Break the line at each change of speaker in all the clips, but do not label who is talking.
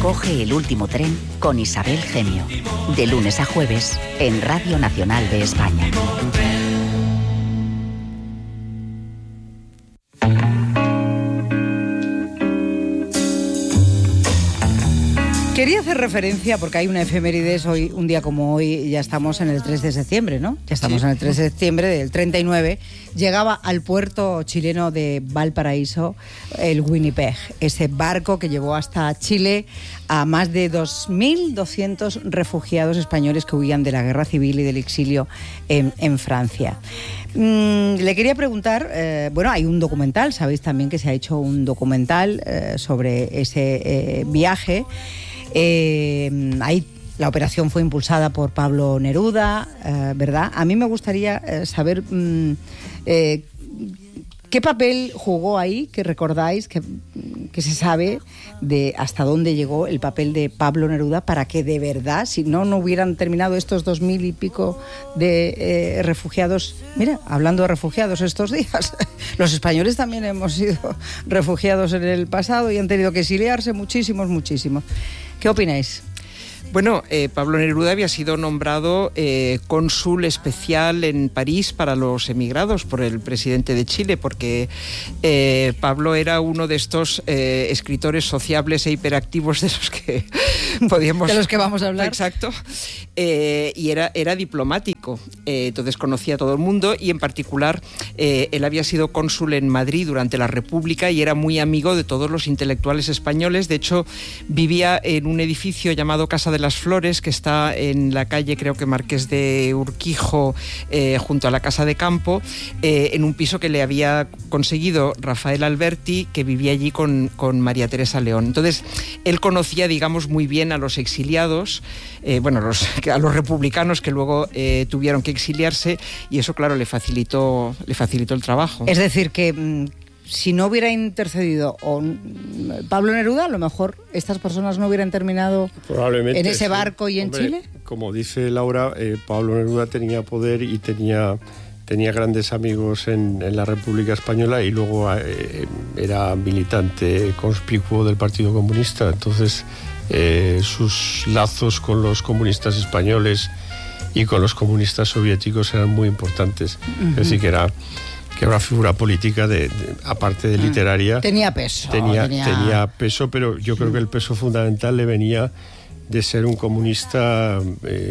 Coge el último tren con Isabel Gemio. De lunes a jueves en Radio Nacional de España.
Quería hacer referencia, porque hay una efemérides hoy, un día como hoy, ya estamos en el 3 de septiembre, ¿no? Ya estamos en el 3 de septiembre del 39. Llegaba al puerto chileno de Valparaíso el Winnipeg, ese barco que llevó hasta Chile a más de 2.200 refugiados españoles que huían de la guerra civil y del exilio en Francia. Le quería preguntar, bueno, hay un documental, sabéis también que se ha hecho un documental sobre ese viaje. Ahí la operación fue impulsada por Pablo Neruda, ¿verdad? A mí me gustaría saber qué papel jugó ahí, que recordáis, que se sabe de hasta dónde llegó el papel de Pablo Neruda para que de verdad, si no hubieran terminado estos 2.000 y pico de refugiados. Mira, hablando de refugiados estos días, los españoles también hemos sido refugiados en el pasado y han tenido que exiliarse muchísimos. ¿Qué opináis?
Bueno, Pablo Neruda había sido nombrado cónsul especial en París para los emigrados por el presidente de Chile, porque Pablo era uno de estos escritores sociables e hiperactivos de los que podíamos...
De los que vamos a hablar.
Exacto. Y era diplomático, entonces conocía a todo el mundo y en particular él había sido cónsul en Madrid durante la República y era muy amigo de todos los intelectuales españoles. De hecho, vivía en un edificio llamado Casa de las Flores, que está en la calle, creo que Marqués de Urquijo, junto a la Casa de Campo, en un piso que le había conseguido Rafael Alberti, que vivía allí con María Teresa León. Entonces, él conocía, digamos, muy bien a los exiliados, a los republicanos que luego tuvieron que exiliarse, y eso, claro, le facilitó el trabajo.
Es decir, que si no hubiera intercedido Pablo Neruda, a lo mejor estas personas no hubieran terminado en ese barco y en Chile.
Como dice Laura, Pablo Neruda tenía poder y tenía grandes amigos en la República Española y luego era militante conspicuo del Partido Comunista. Entonces, sus lazos con los comunistas españoles y con los comunistas soviéticos eran muy importantes. Uh-huh. Es decir, que era una figura política, aparte de literaria.
Tenía peso.
Tenía peso, pero yo creo que el peso fundamental le venía de ser un comunista,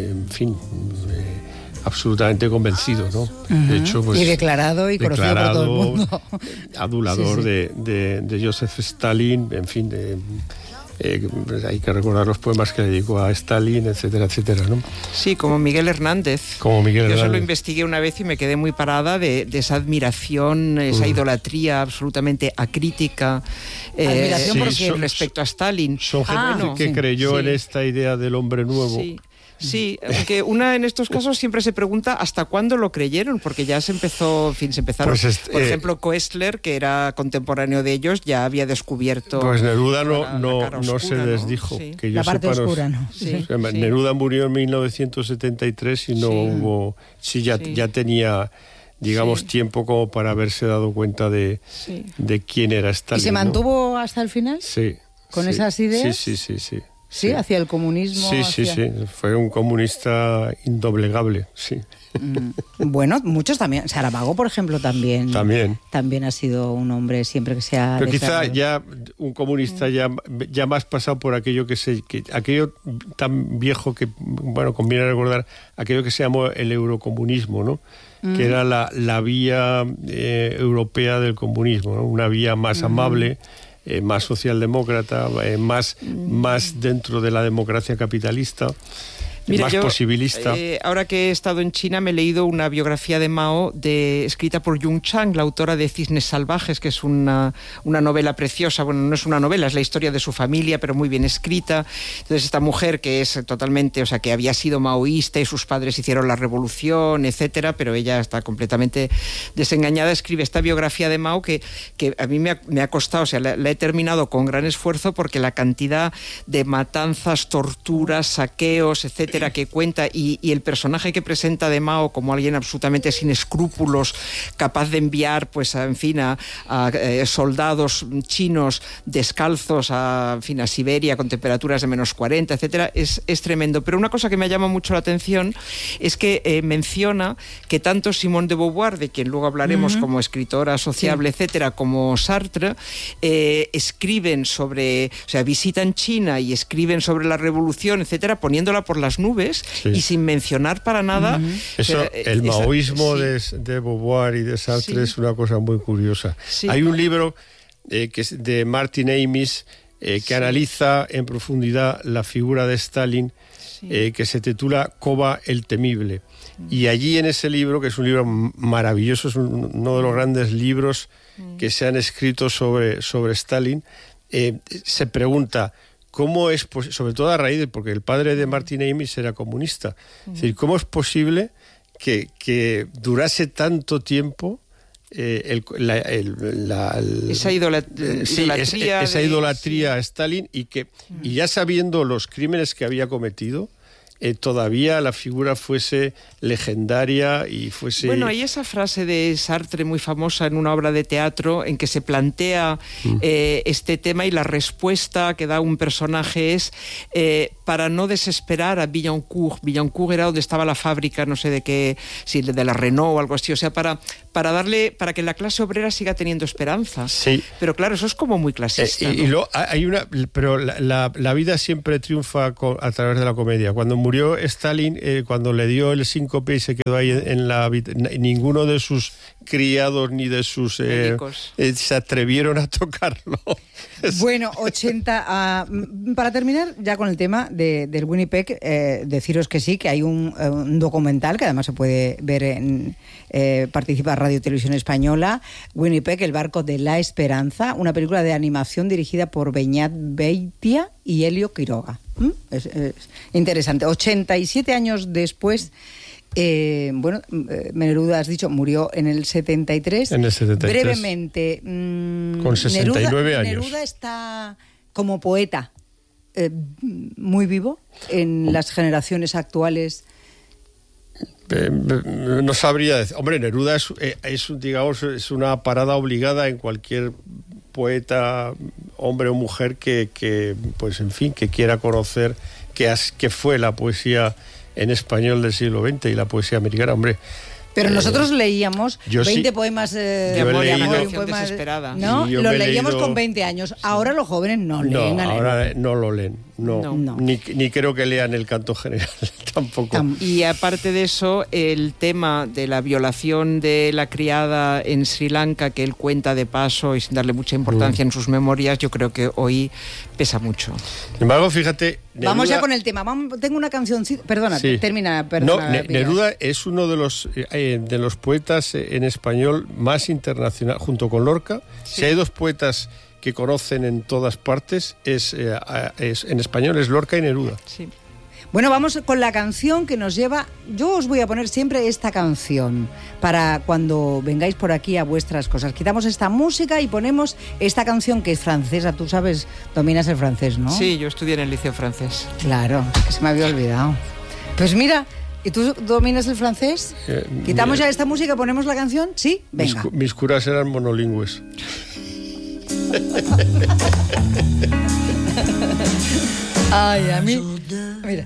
absolutamente convencido, ¿no?
Uh-huh.
De hecho, pues,
y declarado y conocido por todo el mundo.
Adulador de Joseph Stalin, en fin, hay que recordar los poemas que dedicó a Stalin, etcétera, etcétera, ¿no?
Sí, como Miguel Hernández. Yo eso lo investigué una vez y me quedé muy parada de esa admiración, esa idolatría absolutamente acrítica respecto a Stalin.
Son gente que creyó en esta idea del hombre nuevo.
Sí, aunque una en estos casos siempre se pregunta hasta cuándo lo creyeron, porque ya se empezaron, por ejemplo, Koestler, que era contemporáneo de ellos, ya había descubierto...
Pues Neruda no se desdijo.
Sí.
Que yo
la parte
sepa,
oscura, ¿no?
Sí.
Neruda murió en 1973 y no hubo... ya tenía, digamos, tiempo como para haberse dado cuenta de quién era Stalin.
¿Y se mantuvo hasta el final?
Sí.
¿Con esas ideas?
Sí,
hacia el comunismo.
Sí. Fue un comunista indoblegable, sí.
Bueno, muchos también. Saramago, por ejemplo, también ha sido un hombre siempre que se ha...
Pero quizá ya un comunista ya más pasado por aquello aquello tan viejo que, bueno, conviene recordar, aquello que se llamó el eurocomunismo, ¿no? Que era la vía europea del comunismo, ¿no? Una vía más amable, más socialdemócrata, más dentro de la democracia capitalista.
Mira,
más posibilista.
Ahora que he estado en China me he leído una biografía de Mao escrita por Yung Chang, la autora de Cisnes Salvajes, que es una novela preciosa. Bueno, no es una novela, es la historia de su familia, pero muy bien escrita. Entonces esta mujer que es totalmente, que había sido maoísta y sus padres hicieron la revolución, etcétera, pero ella está completamente desengañada, escribe esta biografía de Mao que a mí me ha costado, la he terminado con gran esfuerzo porque la cantidad de matanzas, torturas, saqueos, etcétera, etcétera, que cuenta, y el personaje que presenta de Mao como alguien absolutamente sin escrúpulos, capaz de enviar, pues, en fin, a soldados chinos descalzos a Siberia con temperaturas de menos 40, etcétera, es tremendo. Pero una cosa que me llama mucho la atención es que menciona que tanto Simone de Beauvoir, de quien luego hablaremos como escritora sociable, etcétera, como Sartre, escriben sobre, o sea, visitan China y escriben sobre la revolución, etcétera, poniéndola por las nubes y sin mencionar para nada.
Eso, el maoísmo de Beauvoir y de Sartre es una cosa muy curiosa. Hay un libro que es de Martin Amis que analiza en profundidad la figura de Stalin, que se titula Koba el Temible. Y allí en ese libro, que es un libro maravilloso, es uno de los grandes libros que se han escrito sobre Stalin, se pregunta cómo es, sobre todo a raíz de, porque el padre de Martin Amis era comunista, es decir, cómo es posible que durase tanto tiempo esa idolatría a Stalin, y ya sabiendo los crímenes que había cometido, todavía la figura fuese legendaria y fuese...
Bueno, hay esa frase de Sartre muy famosa en una obra de teatro en que se plantea este tema, y la respuesta que da un personaje es para no desesperar a Billancourt. Billancourt era donde estaba la fábrica, no sé de qué, si de la Renault o algo así, o sea, para que la clase obrera siga teniendo esperanza. Sí. Pero claro, eso es como muy clasista, ¿no?
Pero la vida siempre triunfa a través de la comedia. Cuando murió Stalin, cuando le dio el síncope y se quedó ahí ninguno de sus criados ni de sus se atrevieron a tocarlo.
Bueno, 80... para terminar ya con el tema del Winnipeg, deciros que sí, que hay un documental que además se puede ver en participa Radio Televisión Española, Winnipeg, el barco de la esperanza, una película de animación dirigida por Beñat Beitia y Helio Quiroga. Es interesante. 87 años después, Neruda, has dicho, murió en el 73.
En el 73.
Brevemente.
Con 69 años.
Neruda está como poeta muy vivo en las generaciones actuales.
No sabría decir. Hombre, Neruda es una parada obligada en cualquier poeta, hombre o mujer, que pues en fin, que quiera conocer qué fue la poesía en español del siglo XX y la poesía americana, hombre.
Pero nosotros leíamos 20 poemas
de amor y poemas desesperada.
¿No? Sí, lo leíamos con 20 años. Ahora los jóvenes no leen.
Ahora no lo leen. No. Ni creo que lean el canto general tampoco.
Y aparte de eso, el tema de la violación de la criada en Sri Lanka, que él cuenta de paso y sin darle mucha importancia en sus memorias, yo creo que hoy pesa mucho.
Sin embargo, fíjate... Neruda,
vamos ya con el tema. Tengo una canción... Perdona, termina.
Neruda es uno de los poetas en español más internacional, junto con Lorca. Si hay dos poetas que conocen en todas partes, en español es Lorca y Neruda.
Sí. Bueno, vamos con la canción que nos lleva... Yo os voy a poner siempre esta canción para cuando vengáis por aquí a vuestras cosas. Quitamos esta música y ponemos esta canción que es francesa. Tú sabes, dominas el francés, ¿no?
Sí, yo estudié en el liceo francés.
Claro, que se me había olvidado. Pues mira... ¿Y tú dominas el francés? ¿Quitamos ya esta música y ponemos la canción? ¿Sí? Venga.
Mis curas eran monolingües.
Ay, a mí... Mira.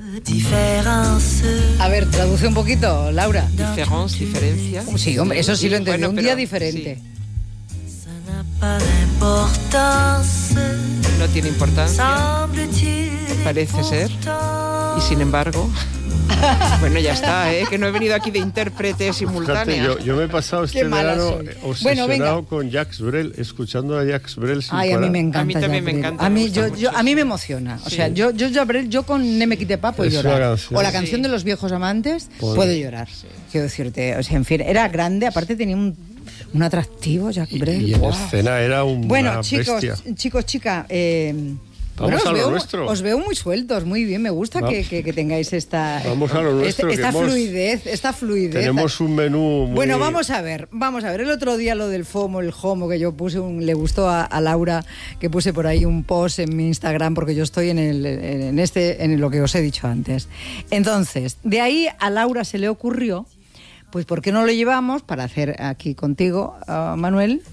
A ver, traduce un poquito, Laura.
Diferencia.
Sí, hombre, eso sí lo entendí. Un día diferente.
Sí. No tiene importancia. Parece ser. Y sin embargo... Bueno, ya está, que no he venido aquí de intérprete simultánea.
Fíjate, yo me he pasado este verano obsesionado con Jacques Brel, escuchando a Jacques Brel sin parar.
A mí me encanta.
A mí también me encanta.
A mí me emociona. O sea, yo Brel, yo con Ne me quite pas puedo llorar. O la canción de Los viejos amantes, puedo llorar. Sí. Quiero decirte, o sea, en fin, era grande, aparte tenía un atractivo Jacques Brel.
Y en escena era una bestia.
Chicos, chica,
Vamos a lo nuestro.
Os veo muy sueltos, muy bien. Me gusta que tengáis esta...
Vamos a lo nuestro.
Esta fluidez.
Tenemos un menú muy...
Bueno, vamos a ver. El otro día lo del FOMO, el HOMO, que yo puse, le gustó a Laura, que puse por ahí un post en mi Instagram, porque yo estoy en lo que os he dicho antes. Entonces, de ahí a Laura se le ocurrió, pues ¿por qué no lo llevamos para hacer aquí contigo, Manuel?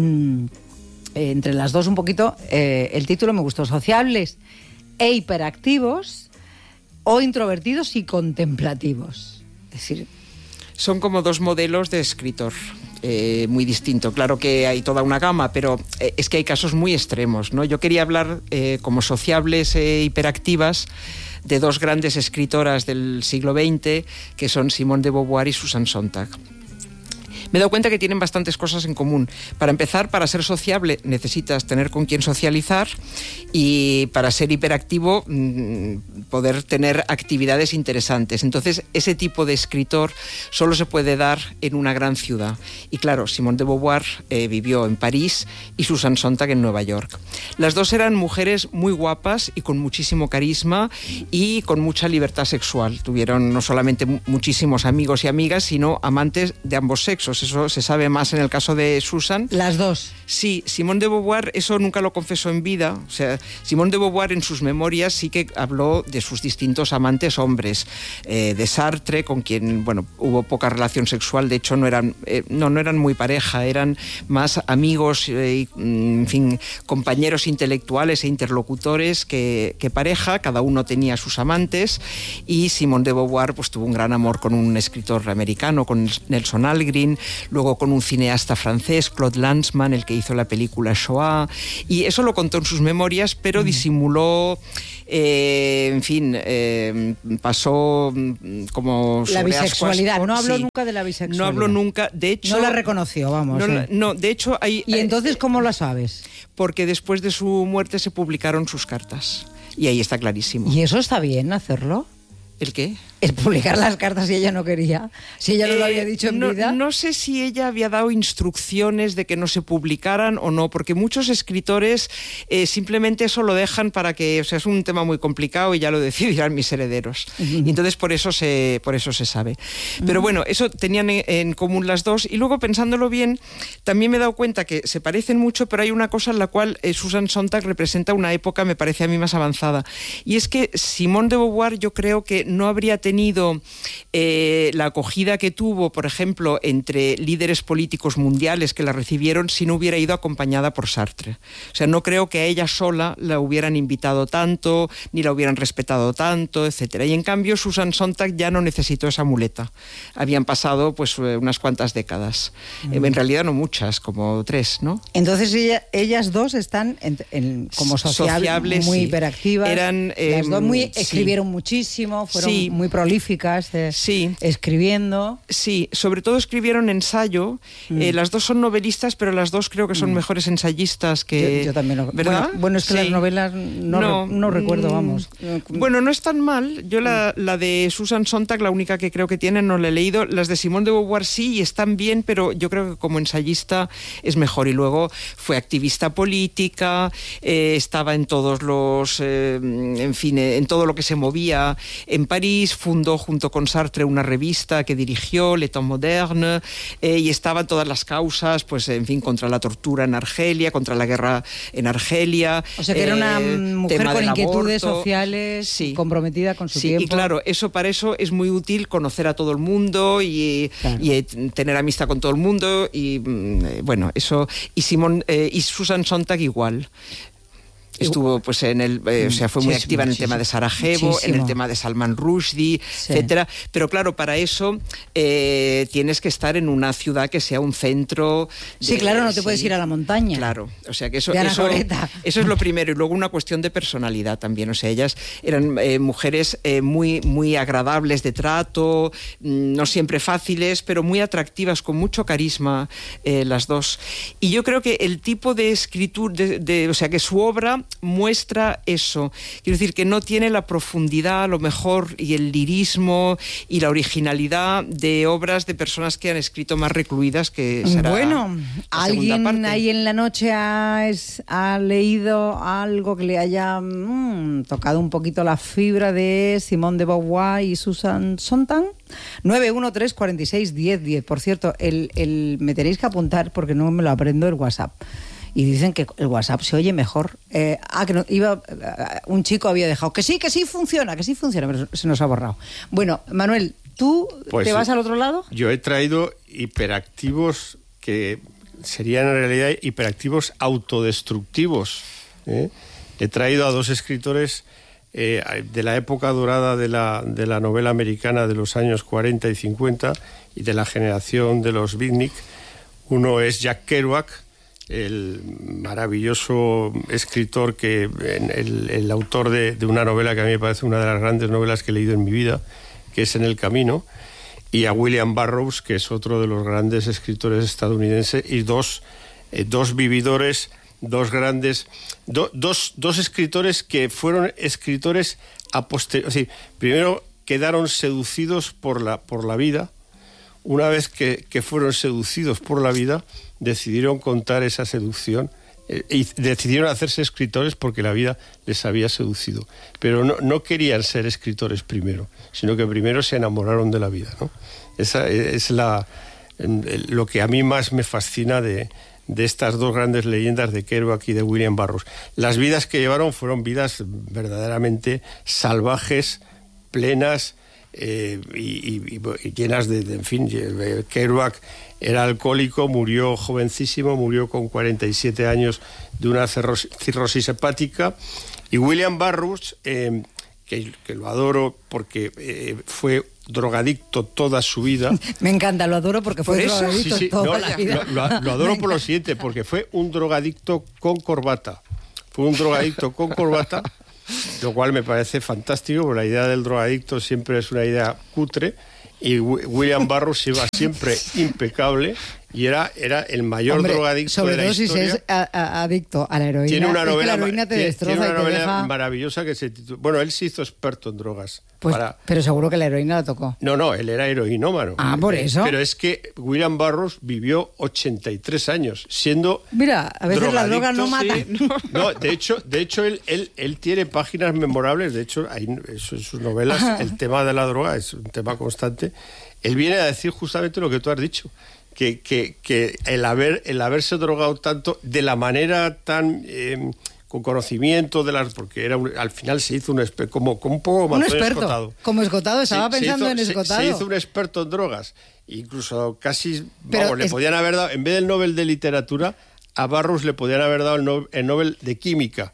Entre las dos un poquito, el título me gustó: sociables e hiperactivos o introvertidos y contemplativos. Es decir,
son como dos modelos de escritor muy distinto. Claro que hay toda una gama, pero es que hay casos muy extremos, ¿no? Yo quería hablar como sociables e hiperactivas de dos grandes escritoras del siglo XX, que son Simone de Beauvoir y Susan Sontag. Me he dado cuenta que tienen bastantes cosas en común. Para empezar, para ser sociable necesitas tener con quién socializar, y para ser hiperactivo poder tener actividades interesantes. Entonces, ese tipo de escritor solo se puede dar en una gran ciudad. Y claro, Simone de Beauvoir vivió en París y Susan Sontag en Nueva York. Las dos eran mujeres muy guapas y con muchísimo carisma y con mucha libertad sexual. Tuvieron no solamente muchísimos amigos y amigas, sino amantes de ambos sexos. Eso se sabe más en el caso de Susan.
Las dos.
Sí, Simone de Beauvoir eso nunca lo confesó en vida. O sea, Simone de Beauvoir en sus memorias sí que habló de sus distintos amantes hombres. De Sartre, con quien, bueno, hubo poca relación sexual. De hecho, no eran muy pareja, eran más amigos, en fin, compañeros intelectuales e interlocutores que pareja. Cada uno tenía sus amantes. Y Simone de Beauvoir pues tuvo un gran amor con un escritor americano, con Nelson Algren, luego con un cineasta francés, Claude Lanzmann, el que hizo la película Shoah, y eso lo contó en sus memorias, pero disimuló, en fin, pasó como
la bisexualidad.
Ascuas,
no habló
sí,
nunca de la bisexualidad.
No habló nunca, de hecho...
No la reconoció, vamos.
No, de hecho hay...
¿Y entonces cómo la sabes?
Porque después de su muerte se publicaron sus cartas, y ahí está clarísimo.
¿Y eso está bien hacerlo?
¿El qué?
El publicar las cartas si ella no quería, si ella no lo había dicho en vida.
No sé si ella había dado instrucciones de que no se publicaran o no, porque muchos escritores simplemente eso lo dejan para que, o sea, es un tema muy complicado y ya lo decidirán mis herederos. Y entonces por eso se sabe. Pero bueno, eso tenían en común las dos, y luego pensándolo bien, también me he dado cuenta que se parecen mucho, pero hay una cosa en la cual Susan Sontag representa una época, me parece a mí, más avanzada. Y es que Simone de Beauvoir, yo creo que no habría tenido la acogida que tuvo, por ejemplo, entre líderes políticos mundiales que la recibieron si no hubiera ido acompañada por Sartre. O sea, no creo que a ella sola la hubieran invitado tanto, ni la hubieran respetado tanto, etcétera. Y en cambio, Susan Sontag ya no necesitó esa muleta. Habían pasado pues unas cuantas décadas. En realidad no muchas, como 3, ¿no?
Entonces ellas dos están como sociables, muy hiperactivas.
Eran,
las dos escribieron muchísimo, fueron muy prolíficas, escribiendo.
Sí, sobre todo escribieron ensayo. Las dos son novelistas, pero las dos creo que son mejores ensayistas que...
Yo también lo...
¿verdad?
Bueno, es que las novelas no recuerdo, vamos.
Bueno, no es tan mal. Yo la de Susan Sontag, la única que creo que tiene, no la he leído. Las de Simone de Beauvoir sí, y están bien, pero yo creo que como ensayista es mejor. Y luego fue activista política, estaba en todos los... en fin, en todo lo que se movía en París. Fundó junto con Sartre una revista que dirigió, Le Temps Moderne, y estaban todas las causas, pues en fin, contra la tortura en Argelia, contra la guerra en Argelia.
O sea que era una mujer con inquietudes sociales, comprometida con su tiempo.
Y claro, para eso es muy útil conocer a todo el mundo y tener amistad con todo el mundo, y bueno, eso. Y Susan Sontag igual. Estuvo pues en el, o sea, fue muy activa en el tema de Sarajevo, en el tema de Salman Rushdie, etcétera. Pero claro, para eso tienes que estar en una ciudad que sea un centro.
Sí, claro, no te puedes ir a la montaña.
Claro, o sea que eso es lo primero, y luego una cuestión de personalidad también. O sea, ellas eran mujeres muy agradables de trato, no siempre fáciles, pero muy atractivas, con mucho carisma, las dos. Y yo creo que el tipo de escritura, o sea, que su obra muestra eso. Quiero decir que no tiene la profundidad, a lo mejor, y el lirismo y la originalidad de obras de personas que han escrito más recluidas, que será
bueno, ¿alguien
parte.
ahí en la noche ha leído algo que le haya tocado un poquito la fibra de Simone de Beauvoir y Susan Sontag? 913461010. Por cierto, me tenéis que apuntar porque no me lo aprendo el WhatsApp. Y dicen que el WhatsApp se oye mejor. Un chico había dejado que sí funciona, pero se nos ha borrado. Bueno, Manuel, ¿tú te vas al otro lado?
Yo he traído hiperactivos que serían en realidad hiperactivos autodestructivos. He traído a dos escritores de la época dorada de la novela americana de los años 40 y 50 y de la generación de los beatnik. Uno es Jack Kerouac, el maravilloso escritor, el autor de una novela que a mí me parece una de las grandes novelas que he leído en mi vida, que es En el camino, y a William Burroughs, que es otro de los grandes escritores estadounidenses, y dos vividores, dos escritores que fueron escritores a posteriori. O sea, primero quedaron seducidos por la vida. Una vez que fueron seducidos por la vida, decidieron contar esa seducción y decidieron hacerse escritores porque la vida les había seducido. Pero no querían ser escritores primero, sino que primero se enamoraron de la vida, ¿no? Esa es lo que a mí más me fascina de estas dos grandes leyendas de Kerouac y de William Burroughs. Las vidas que llevaron fueron vidas verdaderamente salvajes, plenas, y llenas en fin, Kerouac era alcohólico, murió jovencísimo, murió con 47 años de una cirrosis hepática, y William Burroughs, que lo adoro porque fue drogadicto toda su vida.
Me encanta, lo adoro porque fue drogadicto toda la vida.
Lo adoro por lo siguiente, porque fue un drogadicto con corbata. Lo cual me parece fantástico, porque la idea del drogadicto siempre es una idea cutre, y William Burroughs iba siempre impecable y era el mayor drogadicto de la historia.
Sobre todo si es adicto a la heroína.
Tiene una novela,
la heroína te destroza,
tiene una novela
deja...
maravillosa que se titula... Bueno, él se hizo experto en drogas.
Pues, pero seguro que la heroína la tocó.
No, él era heroinómano.
Ah, por eso.
Pero es que William Burroughs vivió 83 años siendo...
Mira, a veces la droga no mata.
Sí. No, de hecho él tiene páginas memorables. De hecho, en sus novelas el tema de la droga es un tema constante. Él viene a decir justamente lo que tú has dicho. Que el haberse drogado tanto, de la manera tan... con conocimiento de las... Porque al final se hizo como un poco
un experto, Escotado. Como Escotado, estaba pensando en Escotado.
Se hizo un experto en drogas. Incluso casi... le podían haber dado, en vez del Nobel de Literatura, a Burroughs le podían haber dado el Nobel de Química.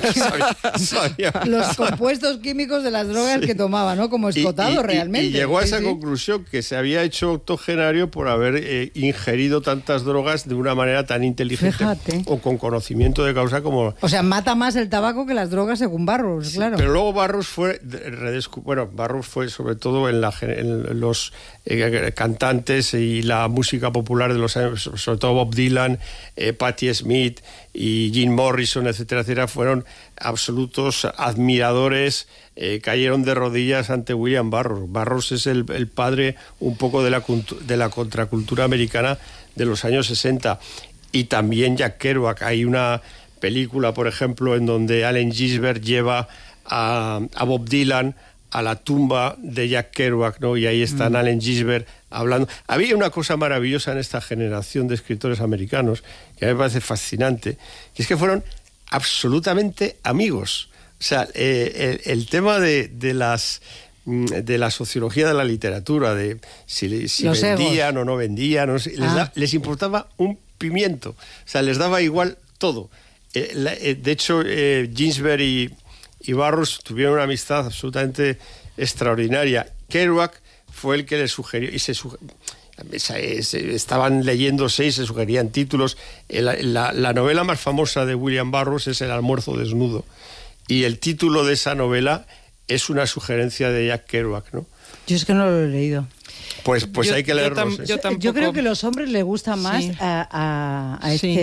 Los compuestos químicos de las drogas que tomaba, ¿no? Como Escotado, realmente.
Y llegó a esa conclusión, que se había hecho octogenario por haber ingerido tantas drogas de una manera tan inteligente.
Fíjate.
O con conocimiento de causa como...
O sea, mata más el tabaco que las drogas según Burroughs, claro.
Pero luego Burroughs fue sobre todo en los cantantes y la música popular de los años, sobre todo Bob Dylan, Patti Smith y Jim Morrison, etcétera, etcétera, fueron absolutos admiradores, cayeron de rodillas ante William Burroughs. Burroughs es el padre un poco de la contracultura americana de los años 60. Y también Jack Kerouac. Hay una película, por ejemplo, en donde Allen Ginsberg lleva a Bob Dylan a la tumba de Jack Kerouac, ¿no? Y ahí están Allen Ginsberg hablando. Había una cosa maravillosa en esta generación de escritores americanos, que a mí me parece fascinante, que es que fueron absolutamente amigos. O sea, el tema de la sociología de la literatura, de si vendían o no vendían, les importaba un pimiento. O sea, les daba igual todo. De hecho, Ginsberg y Burroughs tuvieron una amistad absolutamente extraordinaria. Kerouac fue el que le sugirió, y estaban leyéndose y se sugerían títulos. La novela más famosa de William Burroughs es El almuerzo desnudo, y el título de esa novela es una sugerencia de Jack Kerouac, ¿no?
Yo es que no lo he leído.
Pues hay que leerlos.
Yo creo que los hombres le gusta más a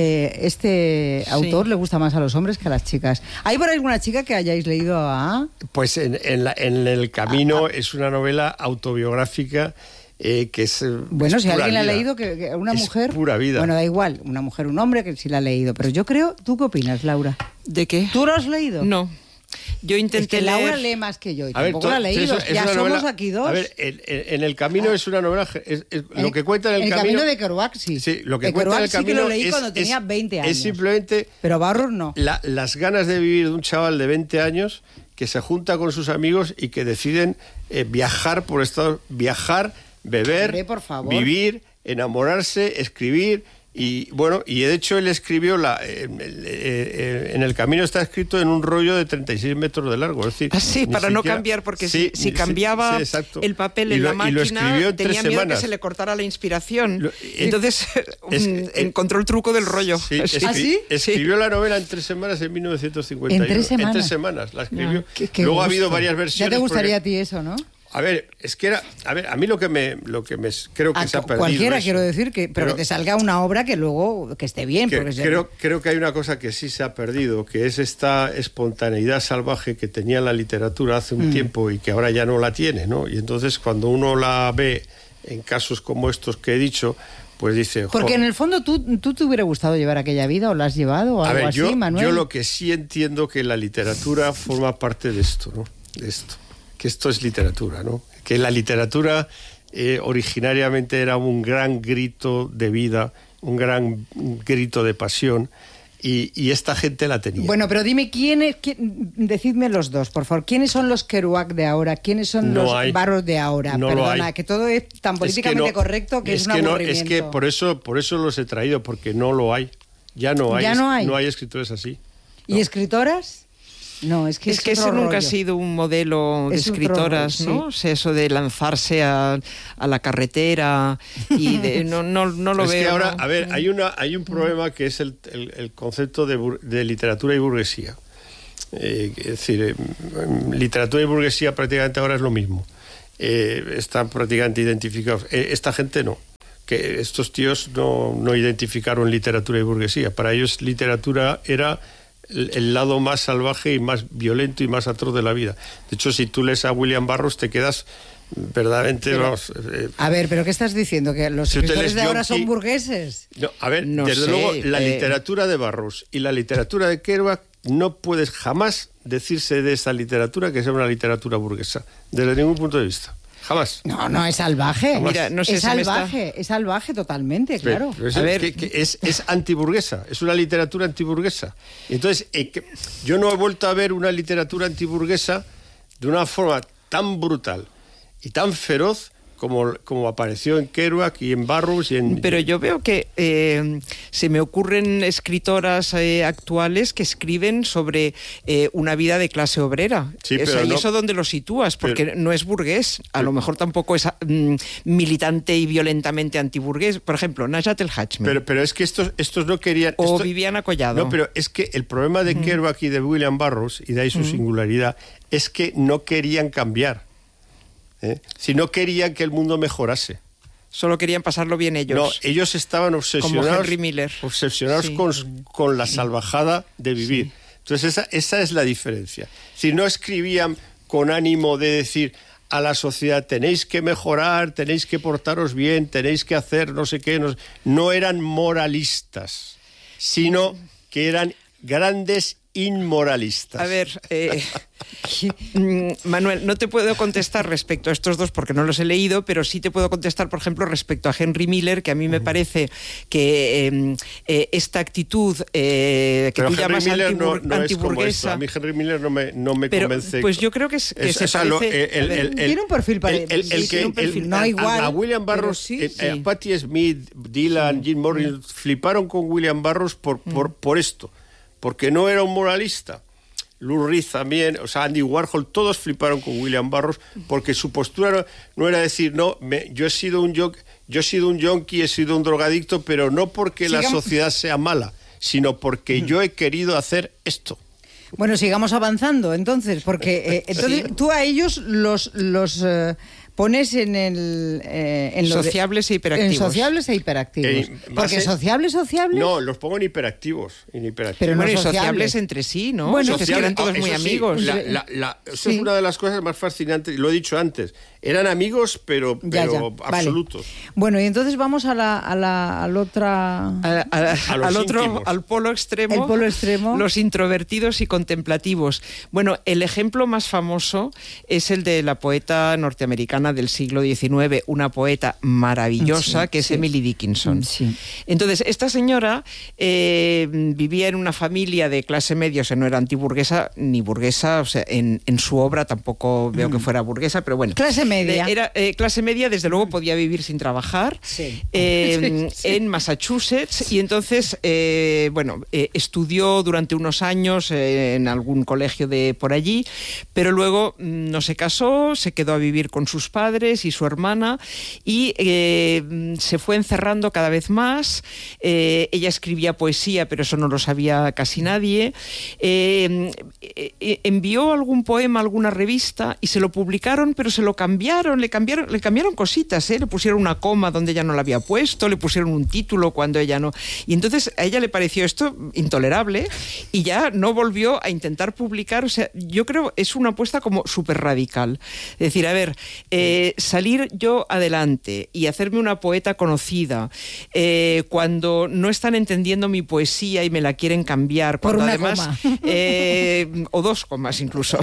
este autor, le gusta más a los hombres que a las chicas. ¿Hay por ahí alguna chica que hayáis leído a...?
Pues en El Camino es una novela autobiográfica que es
bueno,
es
si alguien
vida.
la ha leído, que una mujer...
Es pura vida.
Bueno, da igual, una mujer, un hombre, que sí la ha leído. Pero yo creo... ¿Tú qué opinas, Laura?
¿De qué?
¿Tú lo has leído?
No. Yo intenté
es que Laura
leer...
lee más que yo y
A ver,
tampoco la ha leído.
es
Ya
una
somos
novela,
aquí dos.
A ver, en El Camino es una novela... lo que cuenta en El Camino
de Kerouac, sí.
Sí, lo que
de
cuenta en El
Kerouac
Camino
sí que lo leí cuando tenía 20 años.
Es simplemente...
Pero Barros no.
Las ganas de vivir de un chaval de 20 años que se junta con sus amigos y que deciden viajar por Estados... Viajar, beber,
Hombre, por favor.
vivir, enamorarse, escribir... Y bueno, y de hecho él escribió en El Camino está escrito en un rollo de 36 metros de largo, es decir,
sí, para no cambiar, porque si cambiaba el papel en la máquina, tenía miedo que se le cortara la inspiración. Entonces encontró el truco del rollo.
Sí, escribió la novela en 3 semanas en 1951.
¿En 3 semanas?
En 3 semanas la escribió.
No, qué
Luego
gusto.
ha habido varias versiones.
Ya te gustaría a ti eso, ¿no?
A ver, es que a mí lo que me creo que se ha perdido.
Cualquiera,
eso.
quiero decir, pero que te salga una obra que luego que esté bien.
Creo que hay una cosa que sí se ha perdido, que es esta espontaneidad salvaje que tenía la literatura hace un tiempo y que ahora ya no la tiene, ¿no? Y entonces cuando uno la ve en casos como estos que he dicho, pues dice...
Porque en el fondo tú te hubiera gustado llevar aquella vida o la has llevado o algo así, Manuel.
Yo lo que sí entiendo que la literatura forma parte de esto, ¿no? De esto. Que esto es literatura, ¿no? Que la literatura originariamente era un gran grito de vida, un gran grito de pasión, y esta gente la tenía.
Bueno, pero dime, decidme los dos, por favor. ¿Quiénes son los Kerouac de ahora? ¿Quiénes son los Barros de ahora?
No
Perdona, que todo es tan políticamente correcto que es un aburrimiento.
Es que por eso los he traído, porque no lo hay. Ya no hay. No hay escritores así.
¿Y escritoras? No, es que
ese nunca ha sido un modelo de escritoras, ¿no? O sea, eso de lanzarse a la carretera y no lo veo.
Es que ahora, a ver, hay un problema que es el concepto de literatura y burguesía. Es decir, literatura y burguesía prácticamente ahora es lo mismo. Están prácticamente identificados. Esta gente no. Que estos tíos no identificaron literatura y burguesía. Para ellos literatura era el lado más salvaje y más violento y más atroz de la vida. De hecho, si tú lees a William Burroughs te quedas verdaderamente...
a ver, ¿pero qué estás diciendo? ¿Que los escritores de ahora son burgueses?
No, a ver, desde luego, la literatura de Burroughs y la literatura de Kerouac no puedes jamás decirse de esa literatura que sea una literatura burguesa, desde ningún punto de vista. Jamás.
No, es salvaje.
Mira, no sé,
es salvaje totalmente, claro.
Pero es antiburguesa, es una literatura antiburguesa. Entonces, yo no he vuelto a ver una literatura antiburguesa de una forma tan brutal y tan feroz como apareció en Kerouac y en Burroughs
Pero yo veo que se me ocurren escritoras actuales que escriben sobre una vida de clase obrera.
Sí,
y eso ¿dónde lo sitúas? Porque no es burgués, a lo mejor tampoco es militante y violentamente antiburgués. Por ejemplo, Najat El Hachmi.
Pero es que estos no querían...
O Viviana Collado.
No, pero es que el problema de Kerouac y de William Burroughs, y de ahí su singularidad, es que no querían cambiar. Si no querían que el mundo mejorase.
Solo querían pasarlo bien ellos.
No, ellos estaban obsesionados,
como Henry Miller.
Obsesionados con la salvajada de vivir. Sí. Entonces esa es la diferencia. Si no escribían con ánimo de decir a la sociedad tenéis que mejorar, tenéis que portaros bien, tenéis que hacer no sé qué, no eran moralistas, sino que eran grandes inmoralistas.
A ver, Manuel, no te puedo contestar respecto a estos dos porque no los he leído, pero sí te puedo contestar, por ejemplo, respecto a Henry Miller, que a mí me parece que esta actitud que
pero
tú
Henry
llamas
Miller
antiburguesa...
A mí Henry Miller no me convence.
Pues yo creo que se parece...
Tiene un perfil parecido. No igual.
A William Burroughs, a Patti Smith, Dylan, Jim Morrison fliparon con William Burroughs por esto. Porque no era un moralista. Lou Reed también, o sea, Andy Warhol, todos fliparon con William Burroughs porque su postura no era decir, yo he sido un yonki, he sido un drogadicto, pero no porque la sociedad sea mala, sino porque yo he querido hacer esto.
Bueno, sigamos avanzando entonces, porque entonces tú a ellos los pones en
sociables e hiperactivos.
En sociables e hiperactivos. Porque sociables.
No, los pongo en hiperactivos.
Pero
bueno,
no
y sociables entre sí, ¿no?
Bueno,
que eran todos muy amigos.
Eso es una de las cosas más fascinantes, lo he dicho antes. Eran amigos, pero absolutos.
Vale. Bueno, y entonces vamos al
polo extremo.
El polo extremo.
Los introvertidos y contemplativos. Bueno, el ejemplo más famoso es el de la poeta norteamericana del siglo XIX, una poeta maravillosa que es Emily Dickinson.
Sí.
Entonces, esta señora vivía en una familia de clase media, o sea, no era antiburguesa ni burguesa, o sea, en su obra tampoco veo que fuera burguesa, pero bueno.
Clase media.
Era clase media, desde luego podía vivir sin trabajar en Massachusetts, y entonces, estudió durante unos años en algún colegio de por allí, pero luego no se casó, se quedó a vivir con sus padres y su hermana, y se fue encerrando cada vez más. Ella escribía poesía, pero eso no lo sabía casi nadie. Envió algún poema a alguna revista y se lo publicaron, pero se lo le cambiaron cositas, le pusieron una coma donde ella no la había puesto, le pusieron un título cuando ella no. Y entonces a ella le pareció esto intolerable y ya no volvió a intentar publicar. O sea, yo creo es una apuesta como súper radical. Es decir, a ver, salir yo adelante y hacerme una poeta conocida cuando no están entendiendo mi poesía y me la quieren cambiar,
por una
además
coma.
O 2 comas incluso.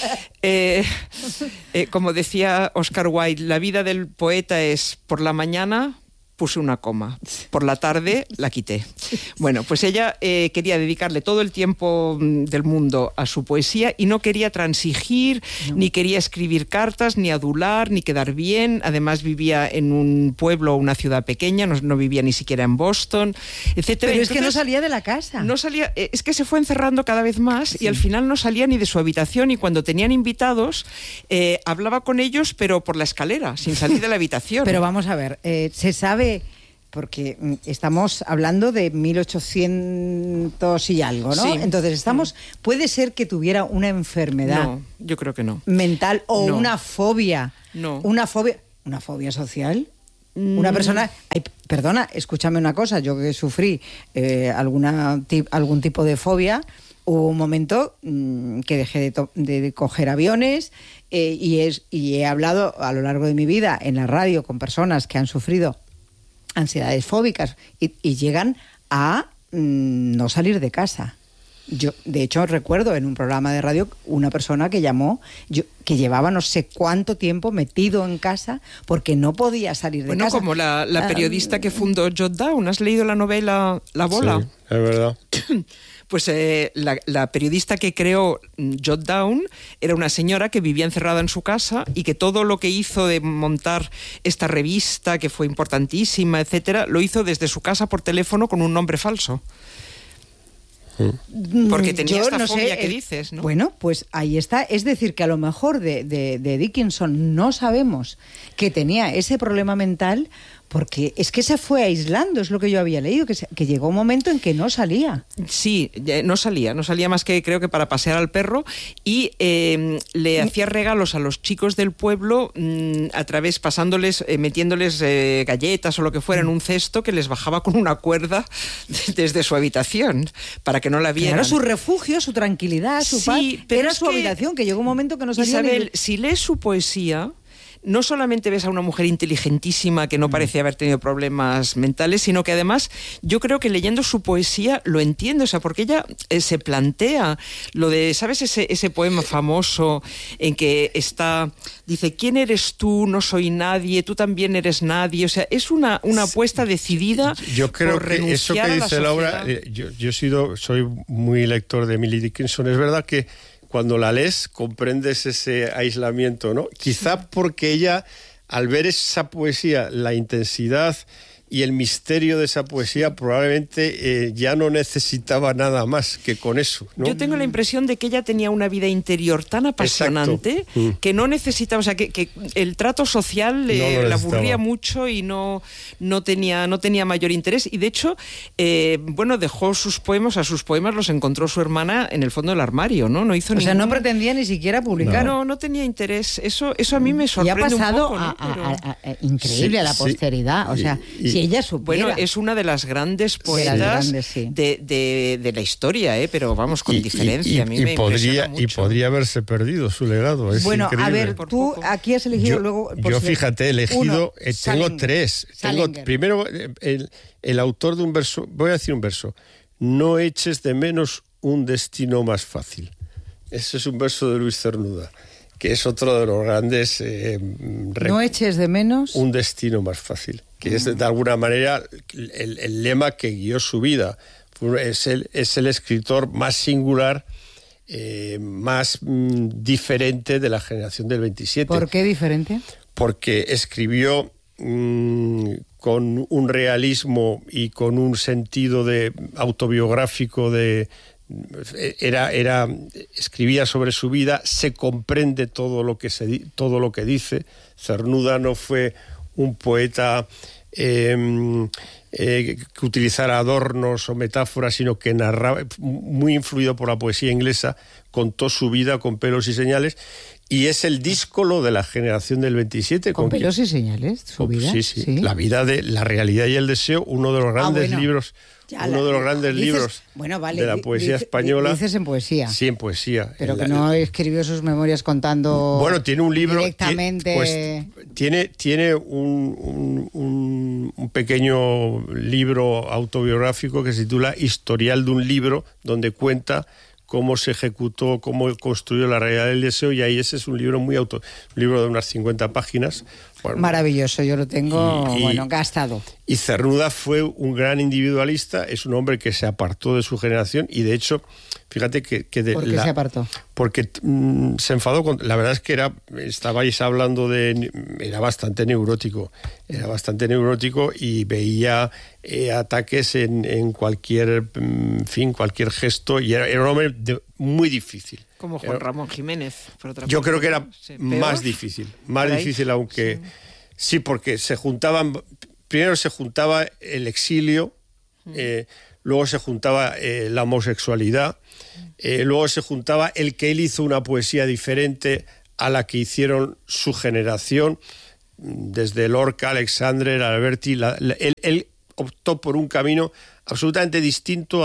Como decía Oscar Wilde, la vida del poeta es: por la mañana puse una coma, por la tarde la quité. Bueno, pues ella quería dedicarle todo el tiempo del mundo a su poesía y no quería transigir, ni quería escribir cartas, ni adular, ni quedar bien. Además vivía en un pueblo o una ciudad pequeña, no vivía ni siquiera en Boston, etcétera.
Pero es que no salía de la casa.
No salía, es que se fue encerrando cada vez más y al final no salía ni de su habitación, y cuando tenían invitados hablaba con ellos, pero por la escalera, sin salir de la habitación.
Pero vamos a ver, se sabe, porque estamos hablando de 1800 y algo, ¿no?
Sí.
Entonces puede ser que tuviera una enfermedad.
No, yo creo que no.
Mental o una fobia.
No.
Una fobia social. Una persona... Ay, perdona, escúchame una cosa. Yo que sufrí algún tipo de fobia, hubo un momento que dejé de coger aviones y he hablado a lo largo de mi vida en la radio con personas que han sufrido ansiedades fóbicas y llegan a no salir de casa. Yo, de hecho, recuerdo en un programa de radio una persona que llamó, que llevaba no sé cuánto tiempo metido en casa porque no podía salir de casa.
Bueno, como la periodista que fundó Jot Down. ¿Has leído la novela La Bola?
Sí, es verdad.
Pues la periodista que creó Jot Down era una señora que vivía encerrada en su casa y que todo lo que hizo de montar esta revista, que fue importantísima, etcétera, lo hizo desde su casa por teléfono con un nombre falso. Porque tenía esta fobia que dices, ¿no?
Bueno, pues ahí está. Es decir, que a lo mejor de Dickinson no sabemos que tenía ese problema mental, porque es que se fue aislando, es lo que yo había leído, que llegó un momento en que no salía.
Sí, no salía más que creo que para pasear al perro, y le hacía regalos a los chicos del pueblo pasándoles, metiéndoles galletas o lo que fuera en un cesto que les bajaba con una cuerda desde su habitación para que no la vieran.
Claro, su refugio, su tranquilidad, su paz, era su habitación, que llegó un momento que no salía.
Isabel, si lees su poesía, no solamente ves a una mujer inteligentísima que no parece haber tenido problemas mentales, sino que además yo creo que leyendo su poesía lo entiende, o sea, porque ella se plantea lo de, ¿sabes ese poema famoso en que dice, ¿quién eres tú? No soy nadie, tú también eres nadie. O sea, es una apuesta decidida.
Yo creo
por
que eso que dice Laura, soy muy lector de Emily Dickinson. Es verdad que cuando la lees comprendes ese aislamiento, ¿no? Quizá porque ella, al ver esa poesía, la intensidad y el misterio de esa poesía probablemente ya no necesitaba nada más que con eso, ¿no?
Yo tengo la impresión de que ella tenía una vida interior tan apasionante que no necesitaba, o sea, que el trato social la aburría mucho y no tenía mayor interés. Y de hecho, dejó sus poemas, a sus poemas los encontró su hermana en el fondo del armario, ¿no? No hizo
O sea, no pretendía ni siquiera publicar.
No tenía interés. Eso a mí me sorprende un poco.
Y ha pasado
¿no?
increíble a la posteridad. O sea, si ella supiera.
Bueno, es una de las grandes poetas de la historia, pero vamos, con diferencia. A mí me impresiona mucho.
Y podría haberse perdido su legado. Es
bueno,
increíble.
A ver, tú aquí has elegido luego...
Yo fíjate, he elegido... tengo tres. Primero, el autor de un verso... Voy a decir un verso. No eches de menos un destino más fácil. Ese es un verso de Luis Cernuda, que es otro de los grandes...
no eches de menos...
Un destino más fácil, que es de alguna manera el lema que guió su vida. Es el escritor más singular, más diferente de la generación del 27.
¿Por qué diferente?
Porque escribió con un realismo y con un sentido autobiográfico escribía sobre su vida, se comprende todo lo que dice. Cernuda no fue un poeta que utilizara adornos o metáforas, sino que narraba, muy influido por la poesía inglesa, contó su vida con pelos y señales. Y es el díscolo de la generación del 27.
¿Con pelos y señales? ¿Su vida?
Sí. La vida de la realidad y el deseo, uno de los grandes libros... libros de la poesía española.
¿Dices en poesía?
Sí, en poesía.
Pero que no escribió sus memorias contando...
Bueno, tiene un libro...
Directamente...
Tiene un pequeño libro autobiográfico que se titula Historial de un libro, donde cuenta cómo se ejecutó, cómo construyó la realidad del deseo, y ahí ese es un libro un libro de unas 50 páginas. Bueno,
maravilloso, yo lo tengo gastado.
Y Cernuda fue un gran individualista, es un hombre que se apartó de su generación y de hecho, fíjate que
¿Por qué se apartó?
Porque se enfadó con... La verdad es que estabais hablando era bastante neurótico y veía ataques en cualquier gesto, y era un hombre muy difícil.
Como Juan Ramón Jiménez, por otra parte.
Yo creo que era más difícil, aunque... Sí, porque primero se juntaba el exilio, luego se juntaba la homosexualidad, luego se juntaba el que él hizo una poesía diferente a la que hicieron su generación, desde Lorca, Alexandre, Alberti. Él optó por un camino absolutamente distinto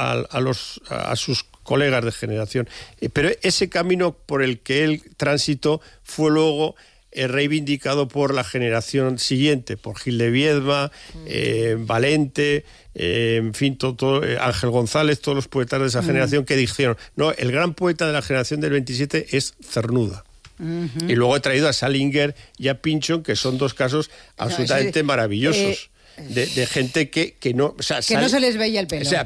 a sus colegas de generación. Pero ese camino por el que él transitó fue luego reivindicado por la generación siguiente, por Gil de Viedma, Valente, en fin, Ángel González, todos los poetas de esa generación que dijeron, no, el gran poeta de la generación del 27 es Cernuda. Y luego he traído a Salinger y a Pynchon, que son dos casos absolutamente maravillosos. De gente que no... O sea,
no se les veía el pelo.
O sea,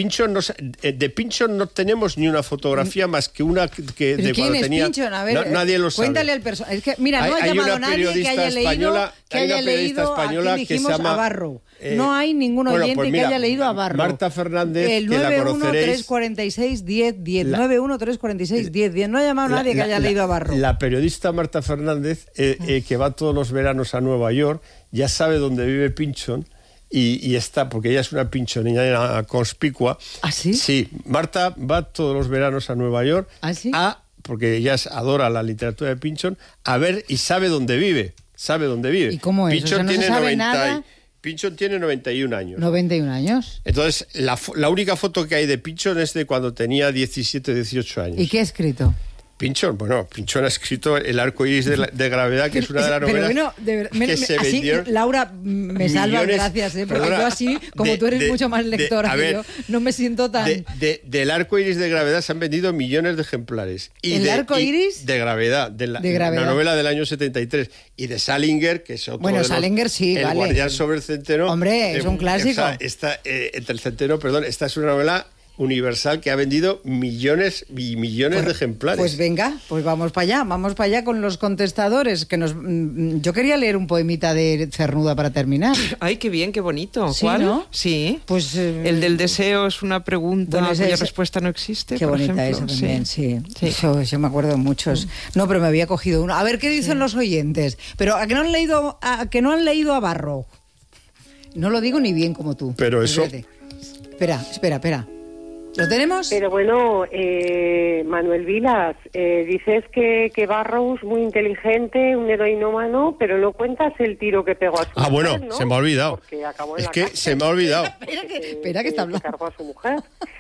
de Pynchon no tenemos ni una fotografía más que una que de cuando tenía...
¿Quién es Pynchon? A ver,
nadie lo sabe.
Cuéntale al personaje. Es que, mira, no ha llamado a nadie que haya leído a quien dijimos a Barrow. No hay ningún oyente que haya leído a Barrow.
Marta Fernández,
el
que la conoceréis.
913461010. 913461010. No ha llamado a nadie que haya leído a Barrow.
La periodista Marta Fernández, que va todos los veranos a Nueva York, ya sabe dónde vive Pynchon y está, porque ella es una pinchonina conspicua.
¿Ah, sí?
Sí, Marta va todos los veranos a Nueva York,
¿ah, sí?
Porque ella adora la literatura de Pynchon, a ver y sabe dónde vive.
¿Y cómo es?
Pynchon
no se sabe nada.
Pynchon tiene 91 años.
91 años.
Entonces, la única foto que hay de Pynchon es de cuando tenía 17, 18 años.
¿Y qué ha escrito?
Pynchon ha escrito El arco iris de gravedad, que es una de las novelas que se vendió.
Laura, me salvas, gracias, porque yo así, como tú eres mucho más lectora que yo, no me siento tan...
Del arco iris de gravedad se han vendido millones de ejemplares.
¿El arco iris?
De gravedad, de la novela del año 73. Y de Salinger, que es otro de los...
Salinger sí,
El guardián sobre el centeno.
Hombre, es un clásico.
Esta es una novela universal que ha vendido millones y millones de ejemplares.
Pues venga, pues vamos para allá con los contestadores. Yo quería leer un poemita de Cernuda para terminar.
Ay, qué bien, qué bonito.
Sí,
¿Cuál?
¿no?
Sí.
Pues
el del deseo es una pregunta cuya
esa
respuesta no existe.
Qué
por
bonita
ejemplo.
esa también, sí.
Sí.
Yo me acuerdo de muchos. No, pero me había cogido uno. A ver qué dicen los oyentes. Pero ¿a que no han leído a Barrow? No lo digo ni bien como tú.
Pero eso...
Espera. ¿Lo tenemos?
Pero bueno, Manuel Vilas, dices que Barrows muy inteligente, un heroinómano, pero no cuentas el tiro que pegó a su mujer,
bueno,
¿no?
se me ha olvidado.
Porque acabó en
Es
la
que
cárcel.
se me ha olvidado.
Espera que está hablando.
Se cargó a su mujer.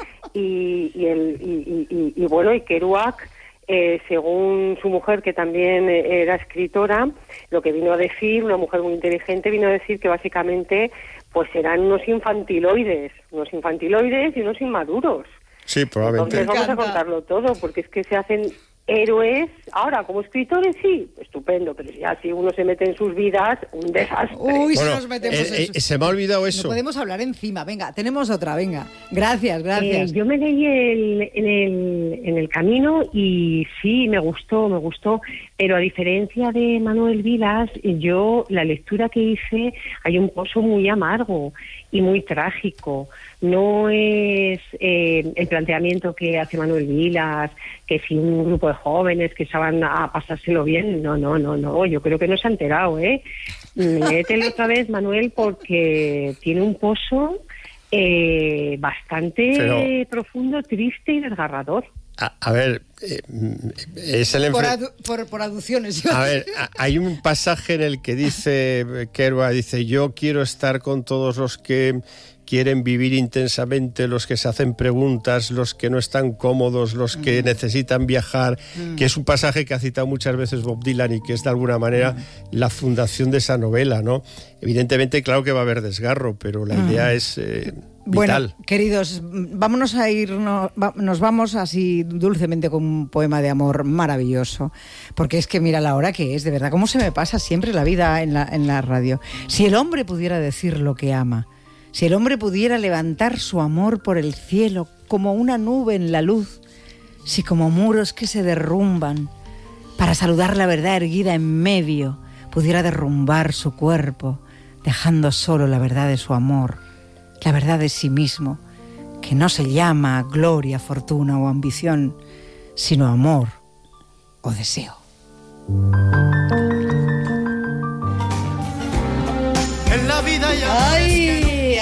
Y bueno, y Kerouac, según su mujer, que también era escritora, lo que vino a decir, una mujer muy inteligente, vino a decir que básicamente pues eran unos infantiloides y unos inmaduros.
Sí, probablemente.
Entonces vamos a contarlo todo, porque es que se hacen héroes. Ahora, como escritores, sí, estupendo, pero ya si uno se mete en sus vidas, un desastre.
Uy,
Bueno,
si nos metemos en
se me ha olvidado eso.
No podemos hablar encima. Venga, tenemos otra, venga. Gracias.
Yo me leí en el camino y sí, me gustó, pero a diferencia de Manuel Vilas, yo la lectura que hice, hay un pozo muy amargo y muy trágico. No es el planteamiento que hace Manuel Vilas, que si un grupo de jóvenes que estaban a pasárselo bien, no, yo creo que no se ha enterado, Léetelo otra vez, Manuel, porque tiene un pozo bastante profundo, triste y desgarrador.
A ver, es el
por aducciones.
A ver, hay un pasaje en el que dice Kerouac, dice: yo quiero estar con todos los que quieren vivir intensamente, los que se hacen preguntas, los que no están cómodos, los que necesitan viajar, que es un pasaje que ha citado muchas veces Bob Dylan y que es de alguna manera la fundación de esa novela, ¿no? Evidentemente, claro que va a haber desgarro, pero la idea es vital.
Bueno, queridos, vámonos a ir, nos vamos así dulcemente con un poema de amor maravilloso, porque es que mira la hora que es, de verdad, cómo se me pasa siempre la vida en la radio. Si el hombre pudiera decir lo que ama, si el hombre pudiera levantar su amor por el cielo como una nube en la luz, si como muros que se derrumban, para saludar la verdad erguida en medio, pudiera derrumbar su cuerpo, dejando solo la verdad de su amor, la verdad de sí mismo, que no se llama gloria, fortuna o ambición, sino amor o deseo.
En la vida ya...
¡Ay!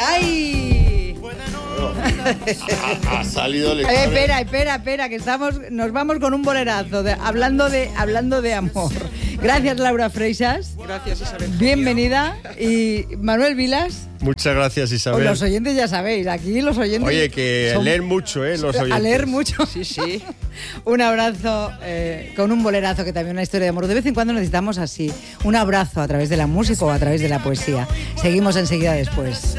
Ha salido el...
Espera, que nos vamos con un bolerazo, hablando de amor. Gracias, Laura Freixas.
Gracias, Isabel.
Bienvenida. Y Manuel Vilas.
Muchas gracias, Isabel.
Los oyentes ya sabéis, aquí los oyentes...
Oye, que leen mucho, los oyentes.
A leer mucho.
Sí.
Un abrazo con un bolerazo, que también es una historia de amor. De vez en cuando necesitamos así, un abrazo a través de la música o a través de la poesía. Seguimos enseguida después.